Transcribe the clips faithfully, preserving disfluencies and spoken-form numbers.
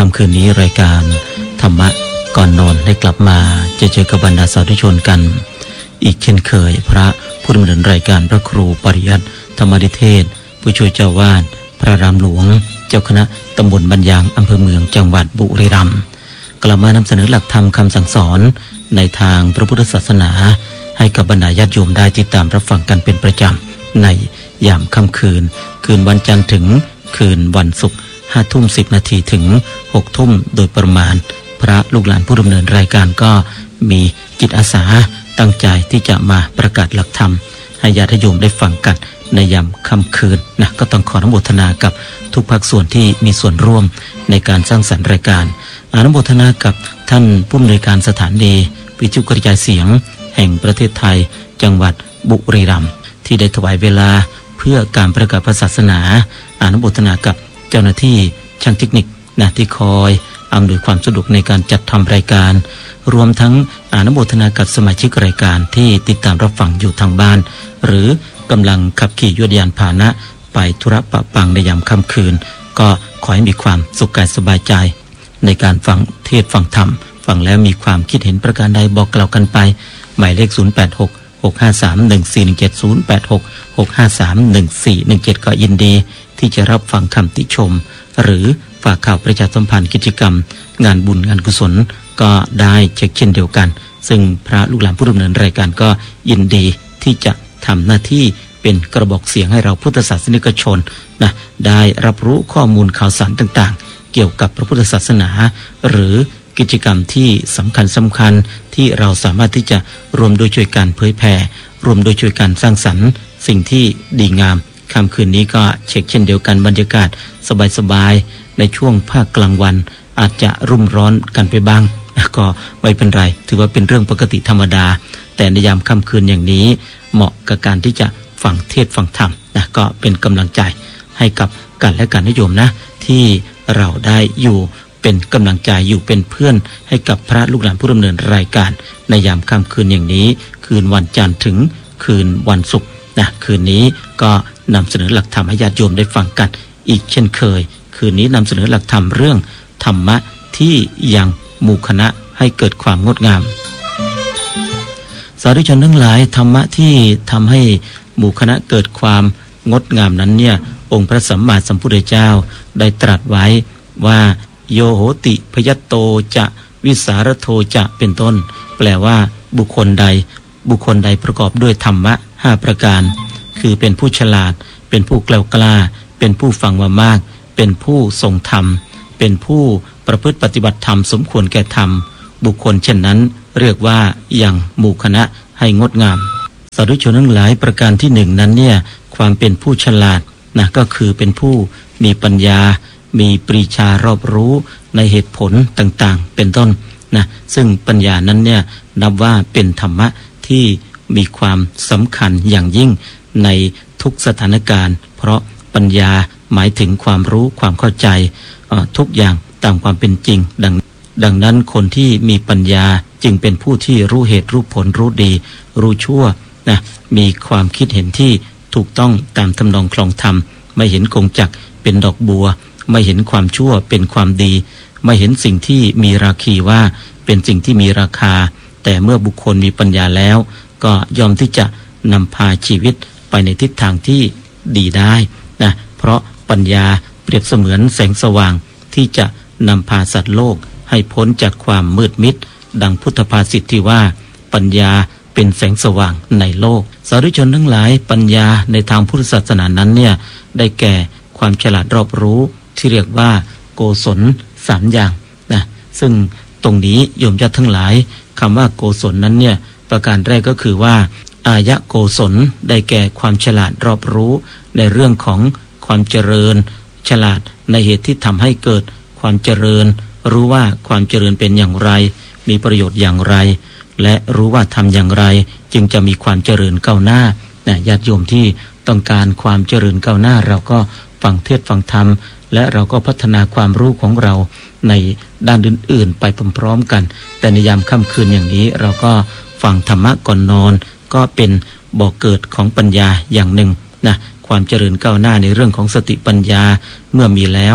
ค่ำคืนนี้รายการธรรมะก่อนนอนได้กลับมาจะเจอกับบรรดาสาธุชนกันอีกเช่นเคยพระผู้ดำเนินรายการพระครูปริยัติธรรมนิเทศผู้ช่วยเจ้าวาดพระรามหลวงเจ้าคณะตำบลบรรยางอำเภอเมืองจังหวัดบุรีรัมย์กลับมานำเสนอหลักธรรมคำสั่งสอนในทางพระพุทธศาสนาให้กับบรรดาญาติโยมได้ติดตามรับฟังกันเป็นประจำในยามค่ำคืนคืนวันจันทร์ถึงคืนวันศุกร์ห้าทุ่มสิบนาทีถึงหกทุ่มโดยประมาณพระลูกหลานผู้ดำเนินรายการก็มีจิตอาสาตั้งใจที่จะมาประกาศหลักธรรมให้ญาติโยมได้ฟังกันในยามค่ำคืนนะก็ต้องขออนุโมทนากับทุกภาคส่วนที่มีส่วนร่วมในการสร้างสรรค์รายการอนุโมทนากับท่านผู้อำนวยการสถานีวิทยุกระจายเสียงแห่งประเทศไทยจังหวัดบุรีรัมย์ที่ได้ถวายเวลาเพื่อการประกาศศาสนาอนุโมทนากับเจ้าหน้าที่ช่างเทคนิคนะที่คอยอำนวยความสะดวกในการจัดทำรายการรวมทั้งอนุโมทนากับสมาชิกรายการที่ติดตามรับฟังอยู่ทางบ้านหรือกำลังขับขี่ยวดยานพาหนะไปธุระปะปังในยามค่ำคืนก็ขอให้มีความสุขกายสบายใจในการฟังเทศฟังธรรมฟังแล้วมีความคิดเห็นประการใดบอกกล่าวกันไปหมายเลขศูนย์ แปด หก หก ห้า สาม หนึ่ง สี่ หนึ่ง เจ็ด ศูนย์ แปด หก หก ห้า สาม หนึ่ง สี่ หนึ่ง เจ็ดก็ยินดีที่จะรับฟังคำติชมหรือฝากข่าวประชาสัมพันธ์กิจกรรมงานบุญงานกุศลก็ได้เช็คเช่นเดียวกันซึ่งพระลูกหลานผู้ดำเนินรายการก็ยินดีที่จะทำหน้าที่เป็นกระบอกเสียงให้เราพุทธศาสนิกชนนะได้รับรู้ข้อมูลข่าวสารต่างๆเกี่ยวกับพระพุทธศาสนาหรือกิจกรรมที่สำคัญสำคัญที่เราสามารถที่จะรวมโดยช่วยกันเผยแผ่รวมโดยช่วยกันสร้างสรรค์สิ่งที่ดีงามค่ำคืนนี้ก็เช็คเช่นเดียวกันบรรยากาศสบายๆในช่วงภาคกลางวันอาจจะรุ่มร้อนกันไปบ้างก็ไม่เป็นไรถือว่าเป็นเรื่องปกติธรรมดาแต่ในยามค่ำคืนอย่างนี้เหมาะกับการที่จะฟังเทศน์ฟังธรรมนะก็เป็นกำลังใจให้กับกันและกันนิยมนะที่เราได้อยู่เป็นกำลังใจอยู่เป็นเพื่อนให้กับพระลูกหลานผู้ดำเนินรายการในยามค่ำคืนอย่างนี้คืนวันจันทร์ถึงคืนวันศุกร์นะคืนนี้ก็นำเสนอหลักธรรมให้ญาติโยมได้ฟังกันอีกเช่นเคยคืนนี้นำเสนอหลักธรรมเรื่องธรรมะที่ยังหมู่คณะให้เกิดความงดงามสาธุชนทั้งหลายธรรมะที่ทำให้หมู่คณะเกิดความงดงามนั้นเนี่ยองค์พระสัมมาสัมพุทธเจ้าได้ตรัสไว้ว่าโยโหติพยัตโตจะวิสารโทจะเป็นต้นแปลว่าบุคคลใดบุคคลใดประกอบด้วยธรรมะห้าประการคือเป็นผู้ฉลาดเป็นผู้แกล้วกล้าเป็นผู้ฟังมามากเป็นผู้ทรงธรรมเป็นผู้ประพฤติปฏิบัติธรรมสมควรแก่ธรรมบุคคลเช่นนั้นเรียกว่ายังหมู่คณะให้งดงามสาธุชนทั้งหลายประการที่หนึ่งนั้นเนี่ยความเป็นผู้ฉลาดนะก็คือเป็นผู้มีปัญญามีปรีชารอบรู้ในเหตุผลต่างๆเป็นต้นนะซึ่งปัญญานั้นเนี่ยนับว่าเป็นธรรมะที่มีความสำคัญอย่างยิ่งในทุกสถานการณ์เพราะปัญญาหมายถึงความรู้ความเข้าใจทุกอย่างตามความเป็นจริงดังดังนั้นคนที่มีปัญญาจึงเป็นผู้ที่รู้เหตุรู้ผลรู้ดีรู้ชั่วนะมีความคิดเห็นที่ถูกต้องตามทำนองคลองธรรมไม่เห็นกงจักรเป็นดอกบัวไม่เห็นความชั่วเป็นความดีไม่เห็นสิ่งที่มีราคีว่าเป็นสิ่งที่มีราคาแต่เมื่อบุคคลมีปัญญาแล้วก็ยอมที่จะนำพาชีวิตไปในทิศทางที่ดีได้นะเพราะปัญญาเปรียบเสมือนแสงสว่างที่จะนำพาสัตว์โลกให้พ้นจากความมืดมิดดังพุทธภาษิตที่ว่าปัญญาเป็นแสงสว่างในโลกสาธุชนทั้งหลายปัญญาในทางพุทธศาสนานั้นเนี่ยได้แก่ความฉลาดรอบรู้ที่เรียกว่าโกศลสามอย่างนะซึ่งตรงนี้โยมญาติทั้งหลายคำว่าโกศลนั้นเนี่ยประการแรกก็คือว่าอายะโกศลได้แก่ความฉลาดรอบรู้ในเรื่องของความเจริญฉลาดในเหตุที่ทำให้เกิดความเจริญรู้ว่าความเจริญเป็นอย่างไรมีประโยชน์อย่างไรและรู้ว่าทำอย่างไรจึงจะมีความเจริญก้าวหน้านะญาติโยมที่ต้องการความเจริญก้าวหน้าเราก็ฟังเทศน์ฟังธรรมและเราก็พัฒนาความรู้ของเราในด้านอื่นๆไปพร้อมๆกันแต่ในยามค่ำคืนอย่างนี้เราก็ฟังธรรมะก่อนนอนก็เป็นบ่อกเกิดของปัญญาอย่างหนึ่งนะความเจริญก้าวหน้าในเรื่องของสติปัญญาเมื่อมีแล้ว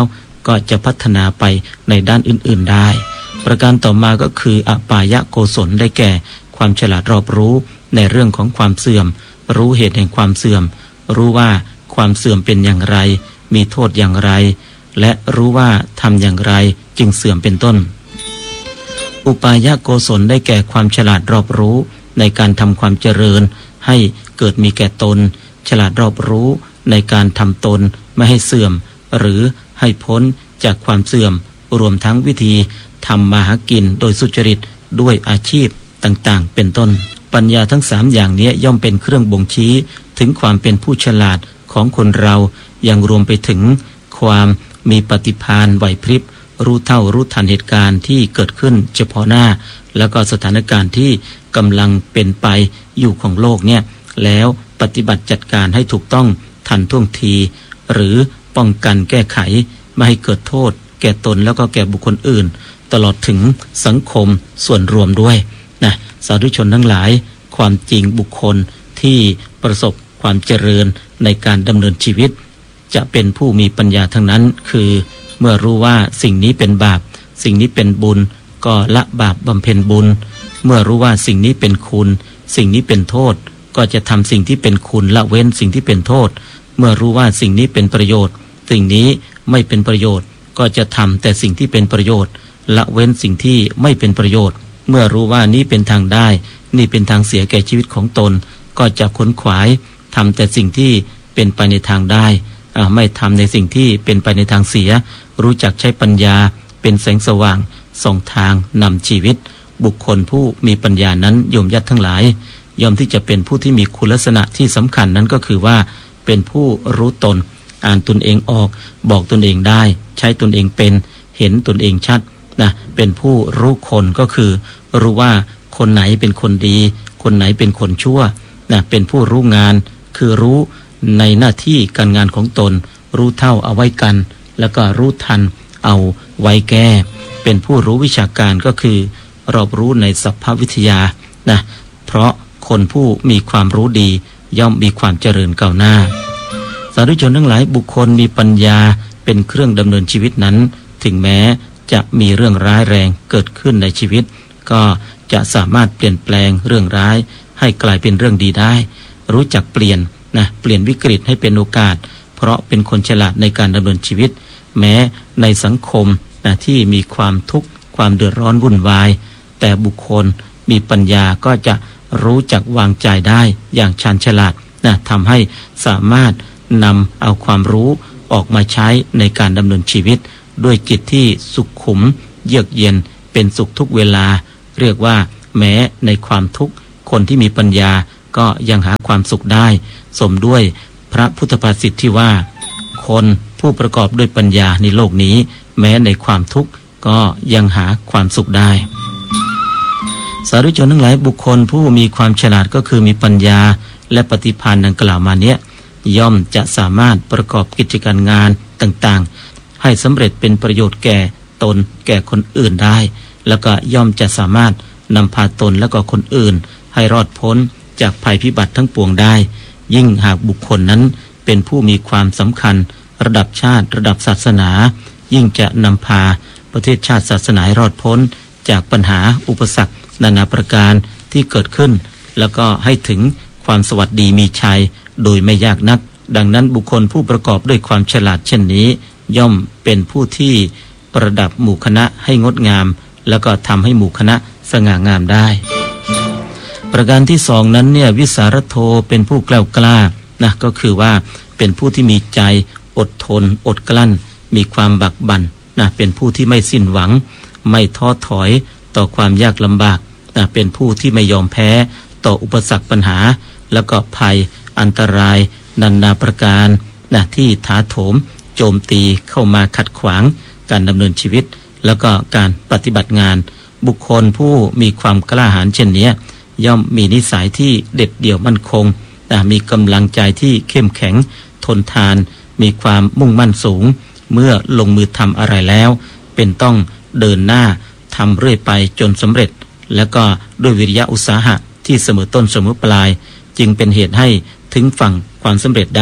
ก็จะพัฒนาไปในด้านอื่นๆได้ประการต่อมาก็คืออปายโกศลได้แก่ความฉลาดรอบรู้ในเรื่องของความเสื่อมรู้เหตุแห่งความเสื่อมรู้ว่าความเสื่อมเป็นอย่างไรมีโทษอย่างไรและรู้ว่าทำอย่างไรจึงเสื่อมเป็นต้นอุปายโกศลได้แก่ความฉลาดรอบรู้ในการทำความเจริญให้เกิดมีแก่ตนฉลาดรอบรู้ในการทำตนไม่ให้เสื่อมหรือให้พ้นจากความเสื่อมรวมทั้งวิธีทำมาหากินโดยสุจริตด้วยอาชีพต่างๆเป็นต้นปัญญาทั้งสามอย่างนี้ย่อมเป็นเครื่องบ่งชี้ถึงความเป็นผู้ฉลาดของคนเรายังรวมไปถึงความมีปฏิภาณไหวพริบรู้เท่ารู้ทันเหตุการณ์ที่เกิดขึ้นเฉพาะหน้าแล้วก็สถานการณ์ที่กำลังเป็นไปอยู่ของโลกเนี่ยแล้วปฏิบัติจัดการให้ถูกต้องทันท่วงทีหรือป้องกันแก้ไขไม่ให้เกิดโทษแก่ตนแล้วก็แก่บุคคลอื่นตลอดถึงสังคมส่วนรวมด้วยนะสาธุชนทั้งหลายความจริงบุคคลที่ประสบความเจริญในการดำเนินชีวิตจะเป็นผู้มีปัญญาทั้งนั้นคือเมื่อรู้ว่าสิ่งนี้เป็นบาปสิ่งนี้เป็นบุญก็ละบาปบำเพ็ญบุญเมื่อรู้ว่าสิ่งนี้เป็นคุณสิ่งนี้เป็นโทษก็จะทำสิ่งที่เป็นคุณละเว้นสิ่งที่เป็นโทษเมื่อรู้ว่าสิ่งนี้เป็นประโยชน์สิ่งนี้ไม่เป็นประโยชน์ก็จะทำแต่สิ่งที่เป็นประโยชน์ละเว้นสิ่งที่ไม่เป็นประโยชน์เมื่อรู้ว่านี้เป็นทางได้นี่เป็นทางเสียแก่ชีวิตของตนก็จะขนขวายทำแต่สิ่งที่เป็นไปในทางได้ไม่ทำในสิ่งที่เป็นไปในทางเสียรู้จักใช้ปัญญาเป็นแสงสว่างส่องทางนำชีวิตบุคคลผู้มีปัญญานั้นโยมญาติทั้งหลายยอมที่จะเป็นผู้ที่มีคุณลักษณะที่สำคัญนั้นก็คือว่าเป็นผู้รู้ตนอ่านตนเองออกบอกตนเองได้ใช้ตนเองเป็นเห็นตนเองชัดนะเป็นผู้รู้คนก็คือรู้ว่าคนไหนเป็นคนดีคนไหนเป็นคนชั่วนะเป็นผู้รู้งานคือรู้ในหน้าที่การงานของตนรู้เท่าเอาไว้กันแล้วก็รู้ทันเอาไว้แก้เป็นผู้รู้วิชาการก็คือรอบรู้ในสภาพวิทยานะเพราะคนผู้มีความรู้ดีย่อมมีความเจริญก้าวหน้าสาธุชนทั้งหลายบุคคลมีปัญญาเป็นเครื่องดำเนินชีวิตนั้นถึงแม้จะมีเรื่องร้ายแรงเกิดขึ้นในชีวิตก็จะสามารถเปลี่ยนแปลงเรื่องร้ายให้กลายเป็นเรื่องดีได้รู้จักเปลี่ยนนะเปลี่ยนวิกฤตให้เป็นโอกาสเพราะเป็นคนฉลาดในการดำเนินชีวิตแม้ในสังคมนะที่มีความทุกข์ความเดือดร้อนวุ่นวายแต่บุคคลมีปัญญาก็จะรู้จักวางใจได้อย่างชาญฉลาดนะทำให้สามารถนำเอาความรู้ออกมาใช้ในการดำเนินชีวิตด้วยจิตที่สุขุมเยือกเย็นเป็นสุขทุกเวลาเรียกว่าแม้ในความทุกข์คนที่มีปัญญาก็ยังหาความสุขได้สมด้วยพระพุทธภาษิตที่ว่าคนผู้ประกอบด้วยปัญญาในโลกนี้แม้ในความทุกข์ก็ยังหาความสุขได้สาธุชนทั้งหลายบุคคลผู้มีความฉลาดก็คือมีปัญญาและปฏิภาณดังกล่าวมาเนี้ยย่อมจะสามารถประกอบกิจการงานต่างๆให้สำเร็จเป็นประโยชน์แก่ตนแก่คนอื่นได้แล้วก็ย่อมจะสามารถนำพาตนและก็คนอื่นให้รอดพ้นจากภัยพิบัติทั้งปวงได้ยิ่งหากบุคคลนั้นเป็นผู้มีความสำคัญระดับชาติระดับศาสนายิ่งจะนำพาประเทศชาติศาสนาให้รอดพ้นจากปัญหาอุปสรรคนานาประการที่เกิดขึ้นแล้วก็ให้ถึงความสวัสดีมีชัยโดยไม่ยากนักดังนั้นบุคคลผู้ประกอบด้วยความฉลาดเช่นนี้ย่อมเป็นผู้ที่ประดับหมู่คณะให้งดงามแล้วก็ทำให้หมู่คณะสง่างามได้ประการที่สองนั้นเนี่ยวิสารโธเป็นผู้แกล้วกล้านะก็คือว่าเป็นผู้ที่มีใจอดทนอดกลั้นมีความบักบั่นนะเป็นผู้ที่ไม่สิ้นหวังไม่ท้อถอยต่อความยากลำบากนะเป็นผู้ที่ไม่ยอมแพ้ต่ออุปสรรคปัญหาแล้วก็ภัยอันตรายนานาประการนะที่ถาโถมโจมตีเข้ามาขัดขวางการดำเนินชีวิตแล้วก็การปฏิบัติงานบุคคลผู้มีความกล้าหาญเช่นนี้ย่อมมีนิสัยที่เด็ดเดี่ยวมั่นคงนะมีกำลังใจที่เข้มแข็งทนทานมีความมุ่งมั่นสูงเมื่อลงมือทำอะไรแล้วเป็นต้องเดินหน้าทำเรื่อยไปจนสำเร็จแล้วก็ด้วยวิริยะอุตสาหะที่เสมอต้นเสมอปลายจึงเป็นเหตุให้ถึงฝั่งความสำเร็จได้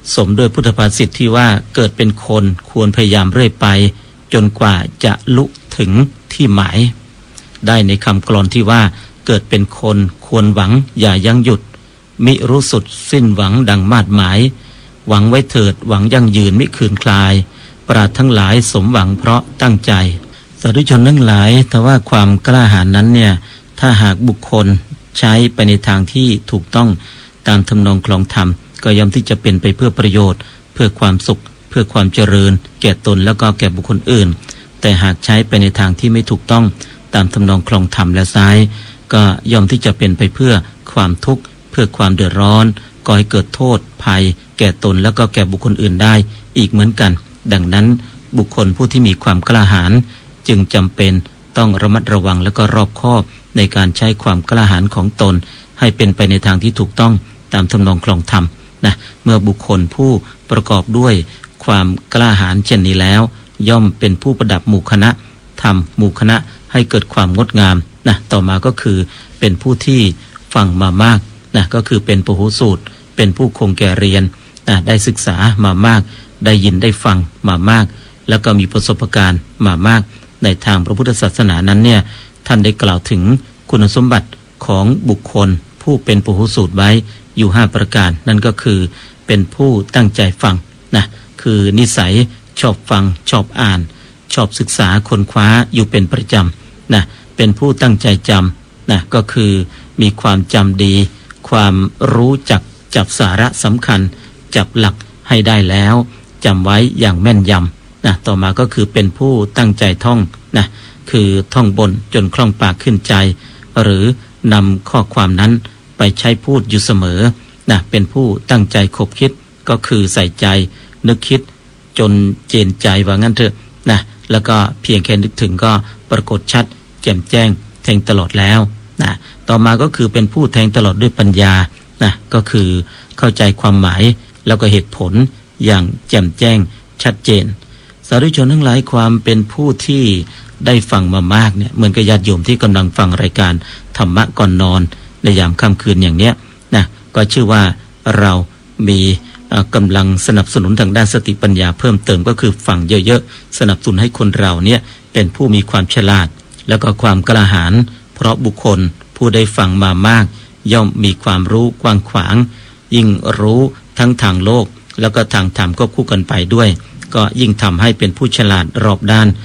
สมด้วยพุทธภาษิตที่ว่าเกิดเป็นคนควรพยายามเรื่อยไปจนกว่าจะลุถึงที่หมายได้ในคำกลอนที่ว่าเกิดเป็นคนควรหวังอย่ายั้งหยุดมิรู้สุดสิ้นหวังดังมาดหมายหวังไว้เถิดหวังยั่งยืนมิคืนคลายปราดทั้งหลายสมหวังเพราะตั้งใจสาธุชนทั้งหลายแต่ว่าความกล้าหาญนั้นเนี่ยถ้าหากบุคคลใช้ไปในทางที่ถูกต้องตามทำนองคลองธรรมก็ย่อมที่จะเป็นไปเพื่อประโยชน์เพื่อความสุขเพื่อความเจริญแก่ตนแล้วก็แก่บุคคลอื่นแต่หากใช้ไปในทางที่ไม่ถูกต้องตามทำนองคลองธรรมและซ้ายก็ย่อมที่จะเป็นไปเพื่อความทุกข์เพื่อความเดือดร้อนก่อให้เกิดโทษภัยแก่ตนแล้วก็แก่บุคคลอื่นได้อีกเหมือนกันดังนั้นบุคคลผู้ที่มีความกล้าหาญจึงจำเป็นต้องระมัดระวังและก็รอบคอบในการใช้ความกล้าหาญของตนให้เป็นไปในทางที่ถูกต้องตามทำนองคลองธรรมนะเมื่อบุคคลผู้ประกอบด้วยความกล้าหาญเช่นนี้แล้วย่อมเป็นผู้ประดับหมู่คณะทำหมู่คณะให้เกิดความงดงามนะต่อมาก็คือเป็นผู้ที่ฟังมามากนะก็คือเป็นปหูสูตรเป็นผู้คงแก่เรียนนะได้ศึกษามามากได้ยินได้ฟังมามากแล้วก็มีประสบการณ์มามากในทางพระพุทธศาสนานั้นเนี่ยท่านได้กล่าวถึงคุณสมบัติของบุคคลผู้เป็นปหูสูตรไว้อยู่ห้าประการนั่นก็คือเป็นผู้ตั้งใจฟังนะคือนิสัยชอบฟังชอบอ่านชอบศึกษาค้นคว้าอยู่เป็นประจำนะเป็นผู้ตั้งใจจำนะก็คือมีความจำดีความรู้จักจับสาระสำคัญจับหลักให้ได้แล้วจำไว้อย่างแม่นยำนะต่อมาก็คือเป็นผู้ตั้งใจท่องนะคือท่องบนจนคล่องปากขึ้นใจหรือนำข้อความนั้นไปใช้พูดอยู่เสมอนะเป็นผู้ตั้งใจคบคิดก็คือใส่ใจนึกคิดจนเจนใจว่างั้นเถอะนะแล้วก็เพียงแค่นึกถึงก็ปรากฏชัดแจ่มแจ้งแทงตลอดแล้วนะต่อมาก็คือเป็นผู้แทงตลอดด้วยปัญญานะก็คือเข้าใจความหมายแล้วก็เหตุผลอย่างแจ่มแจ้งชัดเจนสาธุชนทั้งหลายความเป็นผู้ที่ได้ฟังมามากเนี่ยเหมือนกับญาติโยมที่กำลังฟังรายการธรรมะก่อนนอนในยามค่ำคืนอย่างเนี้ยนะก็ชื่อว่าเรามีกำลังสนับสนุนทางด้านสติปัญญาเพิ่มเติมก็คือฟังเยอะๆสนับสนุนให้คนเราเนี่ยเป็นผู้มีความฉลาดแล้วก็ความกล้าหาญเพราะบุคคลผู้ได้ฟังมามากย่อมมีความรู้กว้างขวางยิ่งรู้ทั้งทางโลกแล้วก็ทางธรรมก็คู่กันไปด้วยก็ยิ่งทำให้เป็นผู้ฉลาดรอบด้าน